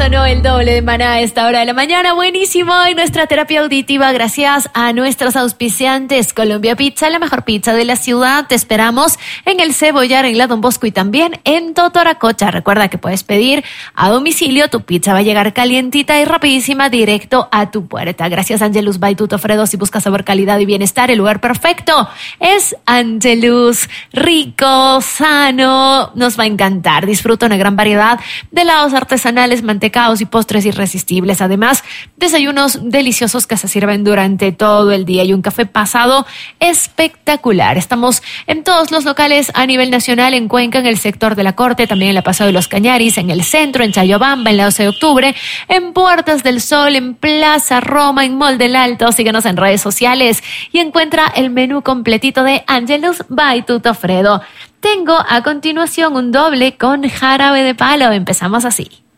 sonó el doble de Maná a esta hora de la mañana. Buenísimo. Y nuestra terapia auditiva, gracias a nuestros auspiciantes. Colombia Pizza, la mejor pizza de la ciudad. Te esperamos en el Cebollar, en la Don Bosco y también en Totoracocha. Recuerda que puedes pedir a domicilio. Tu pizza va a llegar calientita y rapidísima directo a tu puerta. Gracias, Angelus by Tuto Fredo. Si buscas sabor, calidad y bienestar, el lugar perfecto es Angelus. Rico, sano, nos va a encantar. Disfruta una gran variedad de helados artesanales, mantecados y postres irresistibles. Además, desayunos deliciosos que se sirven durante todo el día y un café pasado espectacular. Estamos en todos los locales a nivel nacional, en Cuenca, en el sector de la Corte, también en la Paseo de los Cañaris, en el centro, en Chayobamba, en la 12 de octubre, en Puertas del Sol, en Plaza Roma, en Mall del Alto. Síguenos en redes sociales y encuentra el menú completito de Angelus by Tuto Fredo. Tengo a continuación un doble con jarabe de palo. Empezamos así.